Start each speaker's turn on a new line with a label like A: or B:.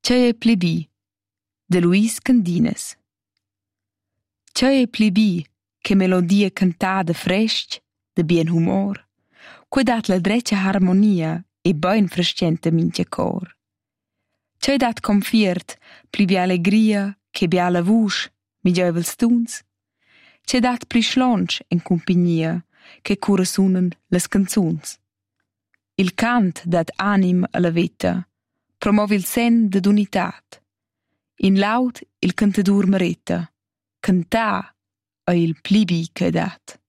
A: Tgei è pli bi, de Luis Candinas. Tgei è pli bi che melodia cantada fresc, de bien humor, quei dat la dreccia harmonia e bein frascenta mintga cor. Tgei dat confiert pli bia allegria che bia la vusch, migiövels tuns. Tgei dat pli schlonsch en compagnia che cura sunan las canzuns. Il cant dat anim alla veta, promovi il sen d'ad unitat. In laud il cantadur mereta, cantà è il pli bi che dat.